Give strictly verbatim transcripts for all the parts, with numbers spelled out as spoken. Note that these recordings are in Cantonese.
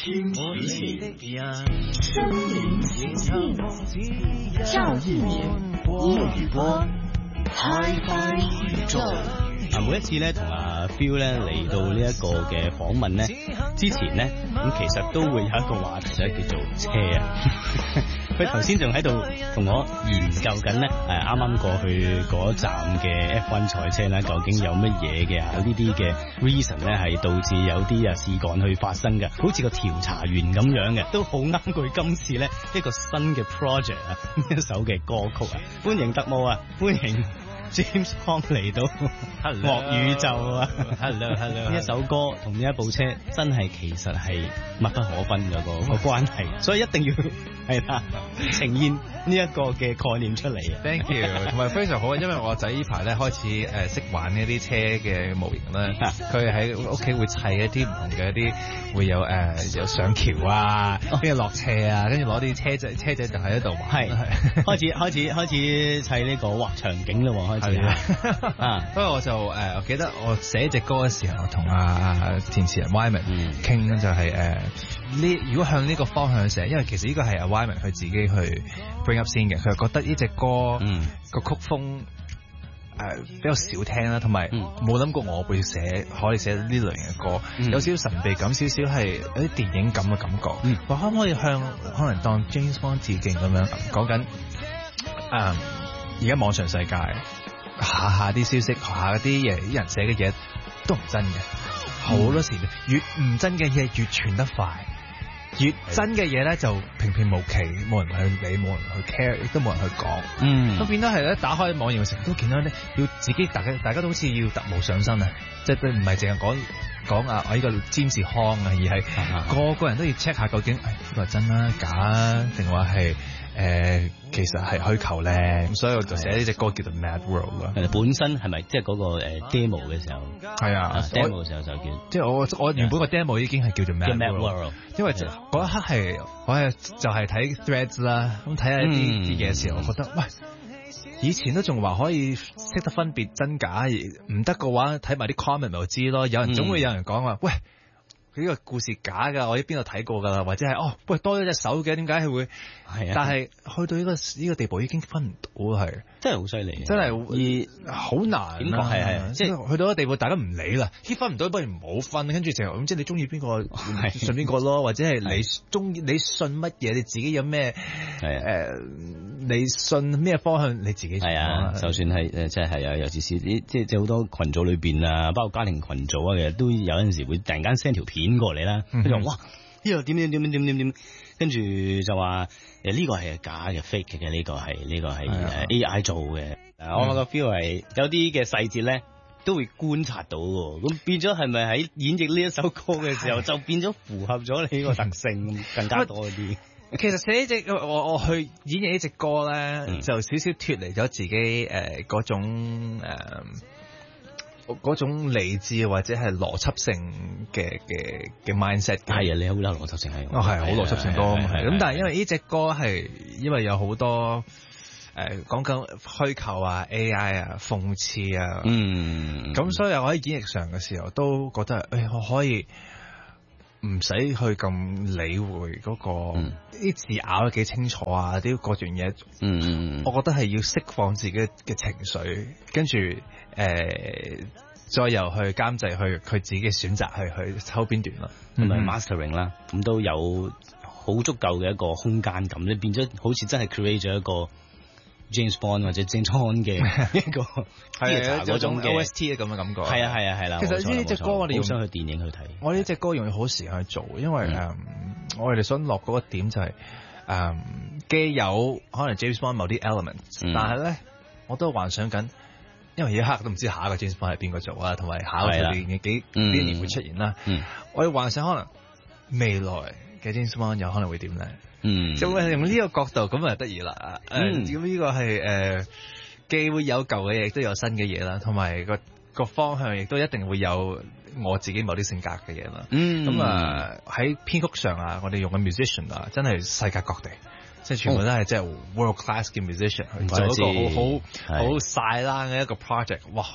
聽奇聲臨其境，趙一鳴、葉宇波，開發宇宙。 啊，每一次咧同阿 Phil 咧嚟到呢一個嘅訪問咧之前咧，咁其實都會有一個話題咧叫做車啊。佢頭先仲喺度同我研究緊咧，誒啱啱過去嗰站嘅 F 一 賽車咧，究竟有乜嘢嘅啊呢啲嘅 reason 咧係導致有啲啊事幹去發生嘅，好似個調查員咁樣嘅，都好啱佢今次咧一個新嘅 project 啊，一首嘅歌曲啊，歡迎特務啊，歡迎 James Hong 嚟到樂宇宙啊 ，Hello Hello， 呢一首歌同呢一部車真係其實係密不可分嘅個個關係，所以一定要係啦呈現呢一個嘅概念出嚟。 Thank you， 同埋非常好，因為我仔呢排咧開始誒識玩呢啲車嘅模型咧，佢喺屋企會砌一啲唔同嘅一啲會有誒有上橋啊，跟住落斜啊，跟住攞啲車仔車仔就喺度玩。係開始開始開始砌呢個畫場景咯，開始。係啊， 不過我就誒、呃，我記得我寫隻歌嘅時候，同阿填詞人 Wyman 傾就係誒呢，如果向呢個方向寫，因為其實呢個係阿 Wyman 佢自己去 bring up 先嘅，佢係覺得呢隻歌個、嗯、曲風誒、呃、比較少聽啦，同埋冇諗過我會寫可以寫呢類型嘅歌，嗯、有少少神秘感，少少係有啲電影感嘅感覺。話、嗯、可唔可以向可能當 James Bond 致敬咁樣講緊誒而家網上世界。下下啲消息，下啲嘢，啲人寫嘅嘢都唔真嘅，好、嗯、多時越唔真嘅嘢越傳得快，越真嘅嘢咧就平平無奇，冇人去理，冇人去 care， 亦都冇人去講。嗯，咁變咗係咧，打開網頁嘅時候都見到咧，要自己大家大家都好似要特務上身啊，即係唔係淨係講講啊我呢個占士康啊，而係、啊、個個人都要 check 下究竟誒呢個係真啦假啊，定話係。誒、呃，其實係虛構咧，所以我就寫呢隻歌叫做 Mad World 啦。 本身係咪即係嗰個誒 demo 嘅時候？ 係啊 ，demo 嘅時候就叫。 即係我我原本個 demo 已經係叫做 Mad World，, World 因為嗰一刻係我係就係睇 Threads 啦，咁睇下啲啲嘢嘅時候，我覺得喂，以前都仲話可以識得分別真假，唔得嘅話睇埋啲 comment 咪就知咯。有人總會有人講話，喂。呢個故事假㗎，我喺邊度睇過㗎啦，或者係哦，喂多咗隻手嘅，點解佢會？係啊，但係去到呢、呢個呢、呢個地步已經分唔到係，真係好犀利，真係而好難。點講係係，即係去到一個地步，大家唔理啦，分唔到不如唔好分，跟住就咁即係你中意邊個信邊個咯，或者係你中意你信乜嘢，你自己有咩誒、呃？你信咩方向你自己係啊？ 就算係誒，即係係啊，尤其是啲即係即係好多群組裏邊啊，包括家庭群組啊，其實都有陣時會突然間 send 條片過嚟啦，佢就哇呢個點點點點點點點，跟住就話誒呢個係假嘅 fake 嘅，呢個係呢個係誒 A I 做嘅。我個 feel 係有啲嘅細節咧都會觀察到嘅，咁變咗係咪喺演繹呢一首歌嘅時候就變咗符合咗你呢個特性更加多啲？ 其實寫呢隻我我去演繹呢隻歌咧、嗯，就少少脫離咗自己誒嗰、呃、種誒。呃嗰種理智或者係邏輯性嘅嘅嘅 mindset， 係啊，你好有邏輯性係， 哦係好邏輯性多咁係，咁但係因為呢隻歌係因為有好多誒講緊虛構啊 A I 啊諷刺啊，嗯，咁所以我喺演繹上嘅時候都覺得誒、哎、我可以唔使去咁理會嗰、那個啲、嗯、字咬得幾清楚啊啲各樣嘢，嗯，我覺得係要釋放自己嘅情緒，跟住。誒、呃，再由去監製去佢自己選擇去去抽邊段啦， 同埋 mastering 啦，咁都有好足夠嘅一個空間感，你變咗好似真係 create 咗一個 James Bond 或者 James Bond 嘅一個係啊嗰種 O S T 嘅咁嘅感覺。 係啊係啊係啦。 其實呢隻歌我哋好想去電影去睇。 我呢隻歌用好時間去做，因為誒、嗯嗯，我哋想落嗰個點就係、是、誒，既、嗯、有可能 James Bond 某啲 elements，、嗯、但係咧我都幻想緊。因為一刻都唔知下一個 James Bond 係邊個做啊，同埋下一個年嘅幾幾年會出現啦。嗯、我哋幻想可能未來嘅 James Bond 有可能會點咧？嗯，就會用呢個角度咁啊得意啦。誒、嗯，咁、呃、呢個係誒、呃、既會有舊嘅嘢，亦都有新嘅嘢啦，同埋個個方向亦都一定會有我自己某啲性格嘅嘢啦。嗯，咁啊喺編曲上啊，我哋用嘅 musician 啊，真係世界各地。即係全部都係即係 world class 嘅 musician 去做一個好好好晒冷嘅一個 project， 哇！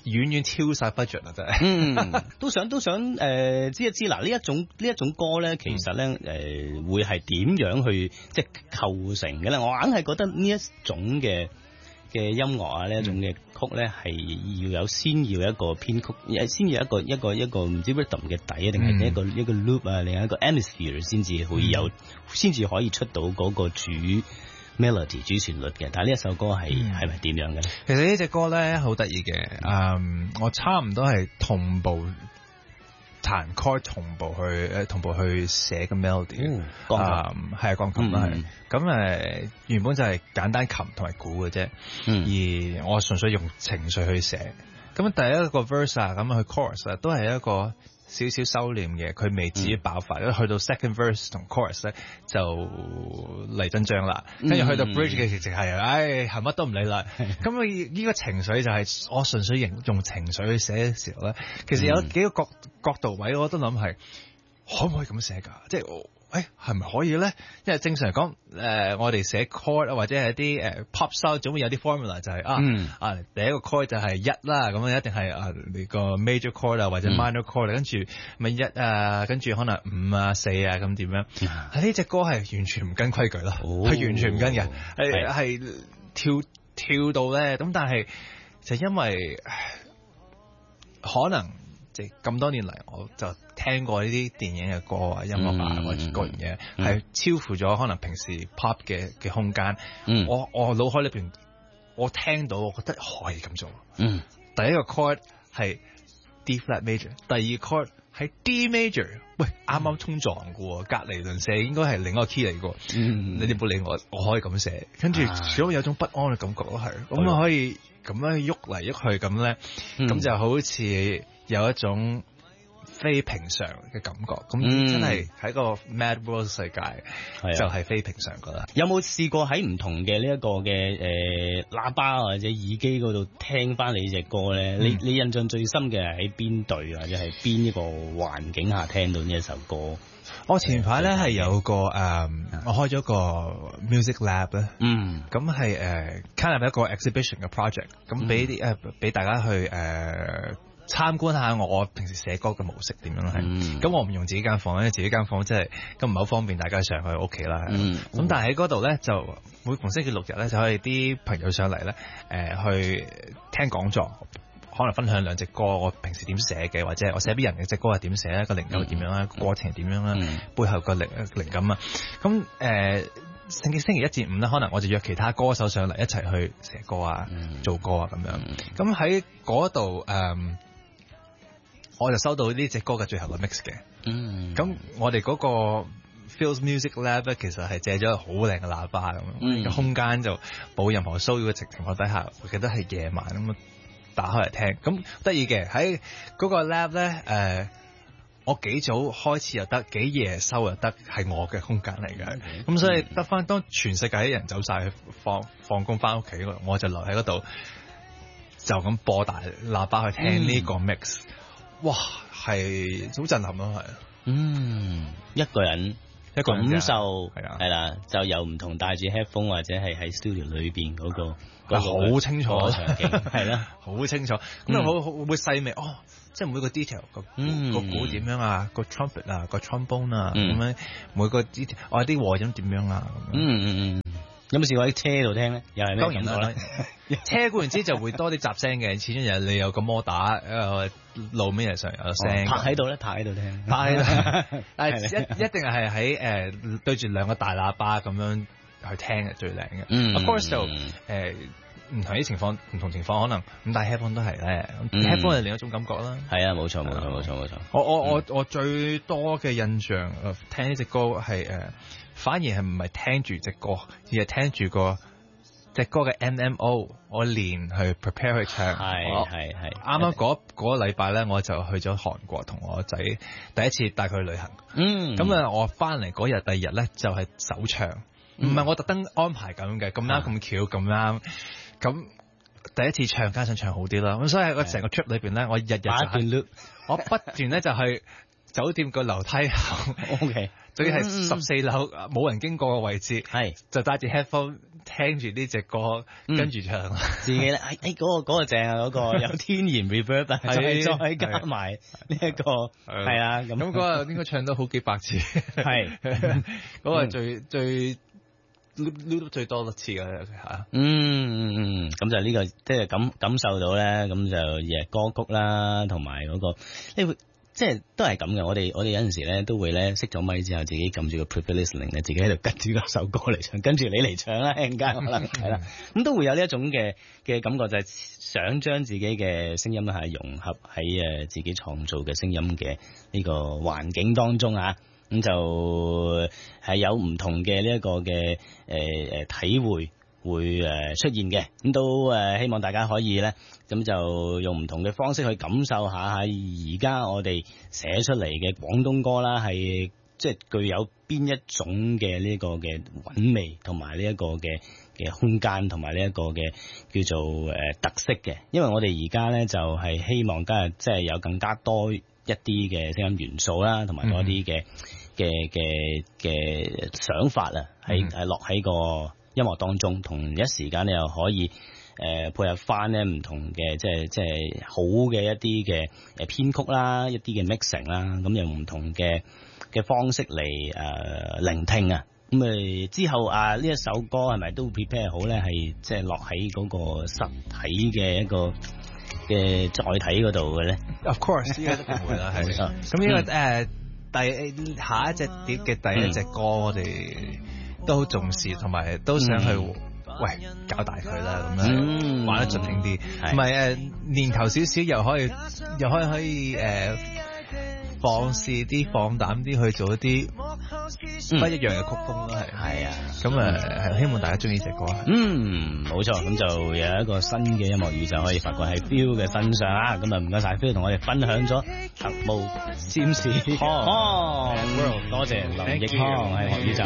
遠遠超晒 budget 啊！真係， 嗯，都想都想誒、呃、知一知嗱呢一種呢一種歌咧，其實咧誒、呃、會係點樣去即係構成嘅咧？我硬係覺得呢一種嘅嘅音樂啊，呢一種嘅曲咧係要有先要一個編曲，先要一個一個一個唔知 rhythm 嘅底啊，定係一個、嗯、一個 loop 啊，另一個 atmosphere 先至會有，先至、嗯、可以出到嗰個主 melody 主旋律嘅。但係呢一首歌係係咪點樣嘅咧？ 其實呢隻歌咧好得意嘅，嗯，我差唔多係同步彈 chord 同步去誒同步去寫個 melody，鋼琴係啊鋼琴啦係，咁誒原本就係簡單琴同埋鼓嘅啫，嗯、而我純粹用情緒去寫。咁第一個 verse 啊，咁去 chorus 啊，都係一個少少收斂嘅，佢未至於爆發。因為、嗯、去到 second verse 同 chorus 咧就嚟真章啦，跟住、嗯、去到 bridge 嘅直情係，唉係乜都唔理啦。咁啊呢個情緒就係我純粹用用情緒去寫嘅時候咧，其實有幾個角角度位我都諗係可唔可以咁寫㗎？即係我。誒係咪可以咧？因為正常嚟講，誒、呃、我哋寫 chord 啊，或者係一啲誒、呃、pop style 總會有啲 formula 就係、是、啊、嗯、啊第一個 chord 就係一啦，咁啊一定係啊你個 major chord 啊或者 minor chord，跟住咪一啊，跟住可能五啊四啊咁點樣？係呢隻歌係完全唔跟規矩咯，係、哦、完全唔跟嘅，係係的跳跳到咧咁，但係就因為可能。即係咁多年嚟，我就聽過呢啲電影嘅歌啊、音樂啊或者各樣嘢，係、嗯、超乎咗可能平時 pop 嘅嘅空間。嗯、我我腦海裏邊，我聽到，我覺得可以咁做。嗯，第一個 chord 係 D flat major，第二 chord 係 D major。喂，啱啱衝撞嘅喎，隔離鄰舍應該係另一個 key 嚟嘅喎。嗯、你哋冇理我，我可以咁寫，跟住如果有種不安嘅感覺咯，係咁我可以咁樣喐嚟喐去咁咧，咁、嗯、就好似。有一種非平常嘅感覺，咁、嗯、真係喺個 Mad World 世界就係非平常噶啦。 有冇試過喺唔同嘅呢一個嘅誒、呃、喇叭或者耳機嗰度聽翻你隻歌咧？嗯、你你印象最深嘅係喺邊隊或者係邊一個環境下聽到呢一首歌？ 我前排咧係有個誒，嗯、我開咗個 music lab 咧，嗯，咁係誒 kind of 一個 exhibition 嘅 project，咁俾啲誒俾大家去誒。呃參觀下我我平時寫歌嘅模式點樣係，咁、嗯、我唔用自己間房，因為自己間房即係咁唔係好方便大家上去屋企啦。咁、嗯、但係喺嗰度咧就每逢星期六日咧就可以啲朋友上嚟咧誒去聽講座，可能分享兩隻歌我平時點寫嘅，或者我寫俾人嘅隻歌係點寫咧，個靈感係點樣啦，個、嗯、過程係點樣啦，嗯、背後個靈靈感啊。咁誒、呃、星期星期一至五咧，可能我就約其他歌手上嚟一齊去寫歌啊、嗯、做歌啊咁樣。咁喺嗰度誒。我就收到呢隻歌嘅最後嘅 mix 嘅，嗯，咁我哋嗰個 Phil's Music Lab 咧，其實係借咗個好靚嘅喇叭咁，嗯，個空間就冇任何騷擾嘅情況底下，我記得係夜晚咁打開嚟聽，咁得意嘅喺嗰個 lab 咧，誒、呃，我幾早開始又得，幾夜收又得，係我嘅空間嚟嘅，咁、嗯、所以得翻當全世界啲人走晒去放放工翻屋企，我就留喺嗰度，就咁播大喇叭去聽呢個 mix。嗯哇，係好震撼咯，係。嗯， 一個人一個感受係啊，係啦，就有唔同戴住 headphone 或者係喺 studio 裏邊嗰個嗰個好清楚場景，係啦， 好清楚。咁啊，好好會細微哦，即係每個 detail 個個鼓點樣啊，個 trumpet 啊，個 trombone 啊，咁樣每個 detail，我啲和音點樣啊， 嗯嗯嗯。有冇試過喺車度聽咧？又係咩感覺咧？ 車固然之就會多啲雜聲嘅，始終有你有個摩打，誒路面上有聲。 泊喺度咧，泊喺度聽。 泊喺度，但係一一定係喺誒對住兩個大喇叭咁樣去聽係最靚嘅。嗯，of course 就誒唔同啲情況，唔同情況可能咁戴 headphone 都係咧。headphone 係另一種感覺啦。 係啊，冇錯冇錯冇錯冇錯。 我我我我最多嘅印象誒聽呢隻歌係誒。反而係唔係聽住隻歌，而係聽住個隻歌嘅 M M O， 我練去 prepare 去唱。 係係係。 啱啱嗰嗰個禮拜咧，我就去咗韓國同我仔第一次帶佢去旅行。嗯。咁啊，我翻嚟嗰日第二日咧就係首唱，唔係、嗯、我特登安排咁嘅，咁啱咁巧咁啱。咁第一次唱，加上唱好啲啦。咁所以喺個成個 trip 裏邊咧，我日日就係、是、我不斷咧就去。 酒店個樓梯口 ，OK， 仲要係十四樓冇人經過嘅位置， 係就戴住 headphone 聽住呢隻歌，跟住唱。 自己咧，誒誒嗰個嗰個正啊，嗰個有天然 reverb，再再加埋呢一個係啊，咁咁嗰日應該唱到好幾百次， 係嗰個係最最。loop 最多次嘅嚇， 嗯嗯嗯，咁就呢個即係感感受到咧，咁就誒歌曲啦，同埋嗰個呢會即係都係咁嘅。我哋我哋有陣時咧都會咧熄咗咪之後，自己撳住個 preferred listening 咧，自己喺度跟住嗰首歌嚟唱，跟住你嚟唱啦，陣間可能係啦，咁都會有呢一種嘅嘅感覺，就係想將自己嘅聲音係融合喺誒自己創造嘅聲音嘅呢個環境當中啊。咁就係有唔同嘅呢一個嘅誒誒體會會誒出現嘅，咁都誒希望大家可以咧，咁就用唔同嘅方式去感受下喺而家我哋寫出嚟嘅廣東歌啦，係即係具有邊一種嘅呢個嘅韻味，同埋呢一個嘅嘅空間，同埋呢一個嘅叫做誒特色嘅。因為我哋而家咧就係希望今日即係有更加多一啲嘅聲音元素啦，同埋多啲嘅。嘅嘅嘅想法啊，係係落喺個音樂當中，同一時間你又可以誒、呃、配合翻咧唔同嘅即係即係好嘅一啲嘅誒編曲啦，一啲嘅 mixing 啦，咁用唔同嘅嘅方式嚟誒、呃、聆聽啊。咁誒之後啊，呢一首歌係咪都 prepare 好咧？係即係落喺嗰個實體嘅一個嘅載體嗰度嘅咧 ？Of course，依家都唔會啦，係咁呢個誒。第下一隻碟嘅第一隻歌，我哋都好重視，同埋都想去、嗯、喂搞大佢啦，咁樣、嗯、玩得盡興啲，同埋誒年頭少少又可以又可以可以誒、呃、放肆啲、放膽啲去做一啲不一樣嘅曲風咯，係係啊，咁誒希望大家中意隻歌。 嗯，冇錯，咁就有一個新嘅音樂宇宙可以發掘喺 Phil 嘅身上啊！咁啊唔該晒 Phil 同我哋分享咗特務占士哦，多謝林奕匡係樂宇宙。